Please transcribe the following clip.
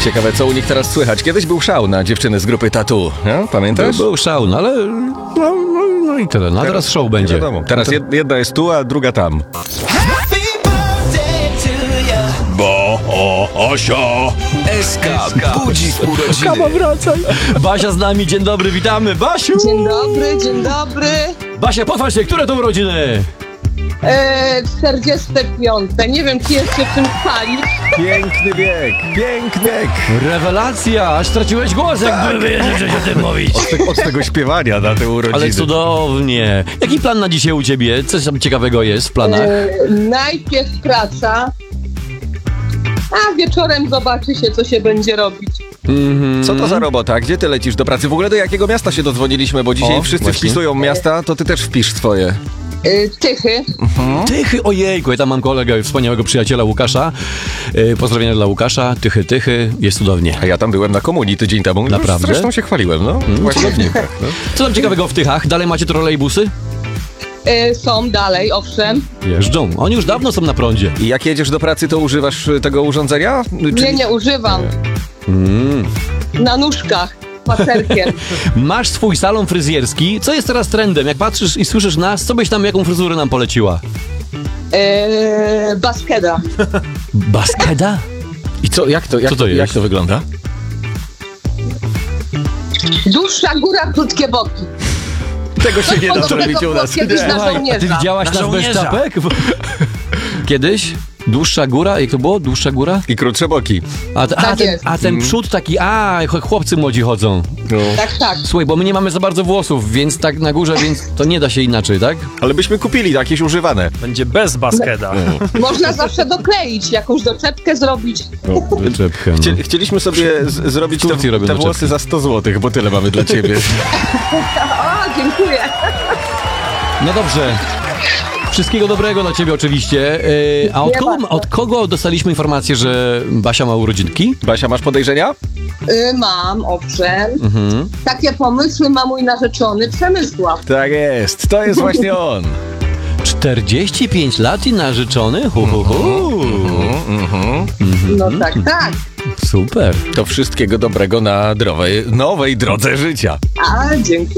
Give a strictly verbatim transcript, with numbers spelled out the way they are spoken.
Ciekawe, co u nich teraz słychać. Kiedyś był szał na dziewczyny z grupy Tattoo. No, pamiętasz? Był, był szał, no ale no, no, no i tyle. No a teraz show będzie. Wiadomo. Teraz jed- jedna jest tu, a druga tam. Bo o osio S K budzi w urodziny. Kama, wracaj. Basia z nami, dzień dobry, witamy. Basiu! Dzień dobry, dzień dobry. Basia, pochwal się, które to urodziny? Eee, czterdzieste piąte. Nie wiem, czy jeszcze w tym chwalić. Piękny wiek, piękny wiek. Rewelacja, aż straciłeś głos, jak były wiedzieć o tym mówić. Od, te, od tego śpiewania na te urodziny. Ale cudownie. Jaki plan na dzisiaj u ciebie? Coś tam ciekawego jest w planach? Eee, najpierw praca, a wieczorem zobaczy się, co się będzie robić. Mm-hmm. Co to za robota? Gdzie ty lecisz do pracy? W ogóle do jakiego miasta się dodzwoniliśmy? Bo dzisiaj O, wszyscy właśnie. wpisują miasta, to ty też wpisz swoje. Eee, Tychy. Tychy, ojejku, ja tam mam kolegę, wspaniałego przyjaciela Łukasza. Yy, pozdrowienia dla Łukasza. Tychy, tychy, jest cudownie. A ja tam byłem na komunii tydzień temu. Naprawdę? Zresztą się chwaliłem, no. Właśnie cudownie. tak, no. Co tam ciekawego w Tychach? Dalej macie trolejbusy? Eee, są dalej, owszem. Jeżdżą. Oni już dawno są na prądzie. I jak jedziesz do pracy, to używasz y, tego urządzenia? Nie, nie używam. Mm. Na nóżkach, pacerkiem. Masz swój salon fryzjerski. Co jest teraz trendem? Jak patrzysz i słyszysz nas, co byś tam, jaką fryzurę nam poleciła? Eee, baskeda. Baskeda? I co, jak to, jak, Co to jest? jak to wygląda? Dłuższa góra, krótkie boki. Tego się nie da podobnego zrobić u było nas. kiedyś Nie. na Słuchaj, a żołnierza. ty widziałaś Na nas bez żołnierza. czapek? Kiedyś? Dłuższa góra? Jak to było? Dłuższa góra? I krótsze boki. A, a, Tak ten, jest. a ten przód taki, a ch- chłopcy młodzi chodzą. No. Tak, tak. Słuchaj, bo my nie mamy za bardzo włosów, więc tak na górze, więc to nie da się inaczej, tak? Ale byśmy kupili jakieś używane. Będzie bez baskeda. Można zawsze dokleić, jakąś doczepkę zrobić. Wyczepkę, no. Chcie, chcieliśmy sobie z, zrobić W Turcji te, robią te doczepki. włosy za sto złotych, bo tyle mamy dla ciebie. O, dziękuję. No dobrze. Wszystkiego dobrego dla ciebie oczywiście. Yy, a od Dziękuję kogo, bardzo. od kogo dostaliśmy informację, że Basia ma urodzinki? Basia, masz podejrzenia? Y, mam, owszem. Mhm. Takie pomysły ma mój narzeczony Przemysław. Tak jest, to jest właśnie on. czterdzieści pięć lat i narzeczony? Hu, hu, hu. No tak, tak. Super. To wszystkiego dobrego na drowej, nowej drodze życia. A, dziękuję.